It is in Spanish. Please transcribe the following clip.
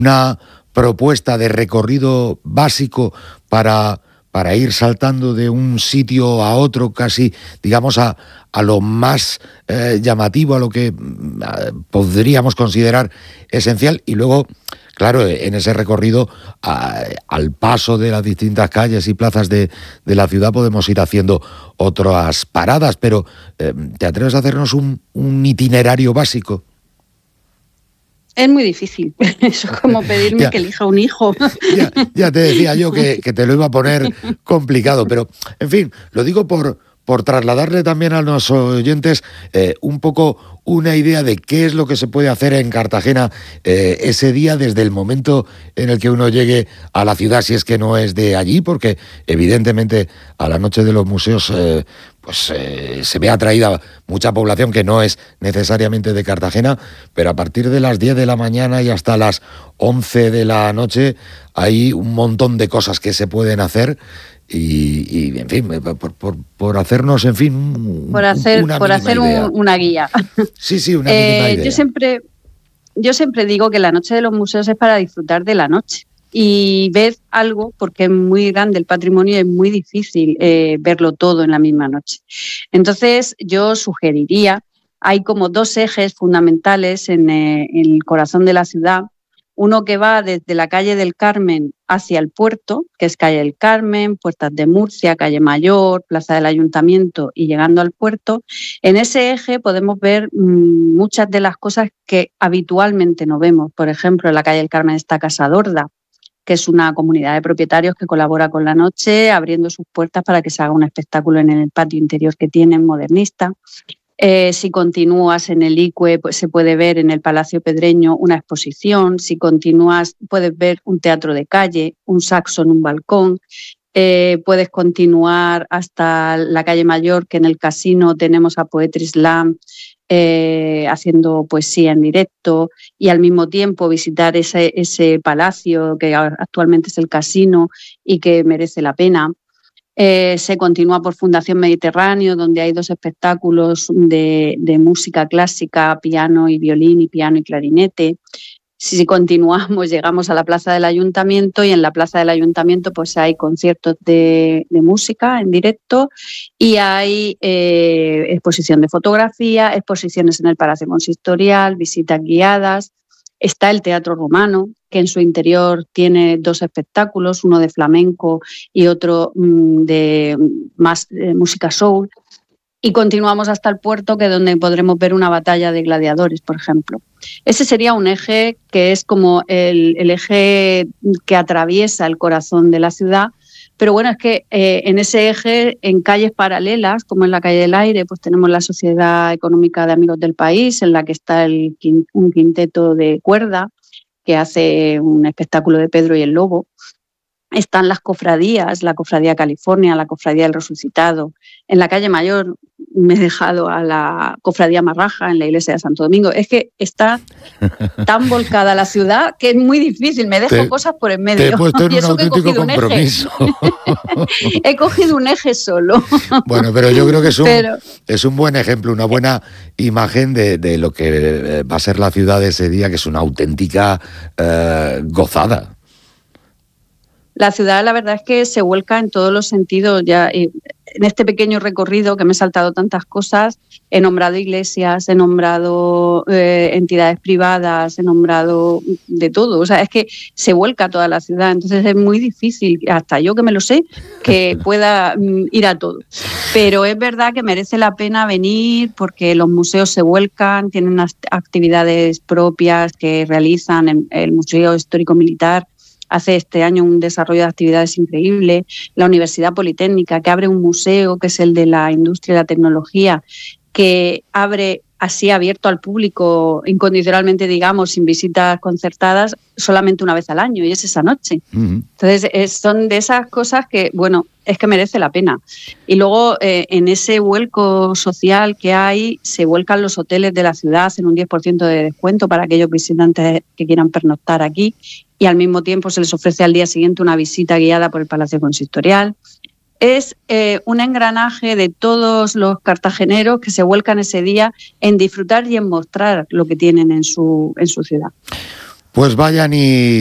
una propuesta de recorrido básico para ir saltando de un sitio a otro, casi, digamos, a lo más llamativo, a lo que podríamos considerar esencial. Y luego, claro, en ese recorrido, al paso de las distintas calles y plazas de la ciudad, podemos ir haciendo otras paradas. Pero, ¿te atreves a hacernos un itinerario básico? Es muy difícil. Eso es como pedirme que elija un hijo. Ya te decía yo que te lo iba a poner complicado, pero, en fin, lo digo por trasladarle también a los oyentes un poco una idea de qué es lo que se puede hacer en Cartagena ese día, desde el momento en el que uno llegue a la ciudad, si es que no es de allí, porque evidentemente a la noche de los museos se ve atraída mucha población que no es necesariamente de Cartagena, pero a partir de las 10 de la mañana y hasta las 11 de la noche hay un montón de cosas que se pueden hacer. Y en fin, por hacernos, en fin, por hacer una guía. Sí, una mínima idea. Yo siempre digo que la noche de los museos es para disfrutar de la noche y ver algo, porque es muy grande el patrimonio y es muy difícil verlo todo en la misma noche. Entonces, yo sugeriría, hay como dos ejes fundamentales en el corazón de la ciudad. Uno que va desde la calle del Carmen hacia el puerto, que es calle del Carmen, Puertas de Murcia, calle Mayor, Plaza del Ayuntamiento y llegando al puerto. En ese eje podemos ver muchas de las cosas que habitualmente no vemos. Por ejemplo, en la calle del Carmen está Casa Dorda, que es una comunidad de propietarios que colabora con la noche, abriendo sus puertas para que se haga un espectáculo en el patio interior que tienen, modernista. Si continúas en el ICUE, pues se puede ver en el Palacio Pedreño una exposición. Si continúas, puedes ver un teatro de calle, un saxo en un balcón. Puedes continuar hasta la calle Mayor, que en el casino tenemos a Poetry Slam haciendo poesía en directo, y al mismo tiempo visitar ese palacio que actualmente es el casino y que merece la pena. Se continúa por Fundación Mediterráneo, donde hay dos espectáculos de música clásica, piano y violín, y piano y clarinete. Si continuamos, llegamos a la Plaza del Ayuntamiento, y en la Plaza del Ayuntamiento pues hay conciertos de música en directo, y hay exposición de fotografía, exposiciones en el Palacio Consistorial, visitas guiadas. Está el Teatro Romano, que en su interior tiene dos espectáculos, uno de flamenco y otro de más música soul. Y continuamos hasta el puerto, que es donde podremos ver una batalla de gladiadores, por ejemplo. Ese sería un eje que es como el eje que atraviesa el corazón de la ciudad. Pero bueno, es que en ese eje, en calles paralelas, como en la calle del Aire, pues tenemos la Sociedad Económica de Amigos del País, en la que está un quinteto de cuerda que hace un espectáculo de Pedro y el Lobo. Están las cofradías, la Cofradía California, la Cofradía del Resucitado. En la calle Mayor me he dejado a la Cofradía Marraja, en la iglesia de Santo Domingo. Es que está tan volcada la ciudad que es muy difícil. Me dejo cosas por en medio. Te he puesto en un auténtico compromiso. He cogido un eje solo. Bueno, pero yo creo que es un buen ejemplo, una buena imagen de lo que va a ser la ciudad ese día, que es una auténtica gozada. La ciudad, la verdad es que se vuelca en todos los sentidos. Ya en este pequeño recorrido, que me he saltado tantas cosas, he nombrado iglesias, he nombrado entidades privadas, he nombrado de todo. O sea, es que se vuelca toda la ciudad. Entonces es muy difícil, hasta yo que me lo sé, que pueda ir a todo. Pero es verdad que merece la pena venir, porque los museos se vuelcan, tienen unas actividades propias que realizan. En el Museo Histórico Militar hace este año un desarrollo de actividades increíble. La Universidad Politécnica, que abre un museo, que es el de la industria y la tecnología, que abre así abierto al público incondicionalmente, digamos, sin visitas concertadas, solamente una vez al año, y es esa noche. Uh-huh. Entonces, son de esas cosas que, bueno, es que merece la pena. Y luego, en ese vuelco social que hay, se vuelcan los hoteles de la ciudad en un 10% de descuento para aquellos visitantes que quieran pernoctar aquí, y al mismo tiempo se les ofrece al día siguiente una visita guiada por el Palacio Consistorial. Es un engranaje de todos los cartageneros que se vuelcan ese día en disfrutar y en mostrar lo que tienen en su ciudad. Pues vayan y